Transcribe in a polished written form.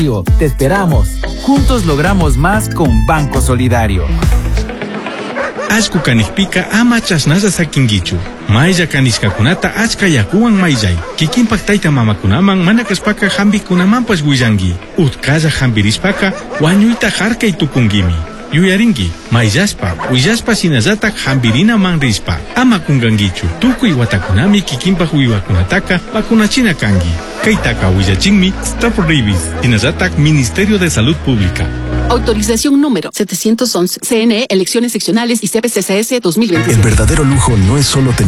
Te esperamos. Juntos logramos más con Banco Solidario. Ashku kanishpika ama chasnasa sakingichu. Maylla kanishkakunata achka yakuwan mayllay. Kikinpak tayta mamakunaman mana kaspaka hambikunamampas willangi. Utkalla hambirispaka wañuyta harkay tukungimi. Yuyaringi, mayllashpa, willashpa sinallatak hambirina manrispa. Ama kungangichu. Tukuy watakunami kikinpak wiwakunataka vakunachina kangi. Kaytaka willachinmi Stop Rabies. Sinallatak Ministerio de Salud Pública. Autorización número 711. CNE, elecciones seccionales y CPCCS 2026. El verdadero lujo no es solo tener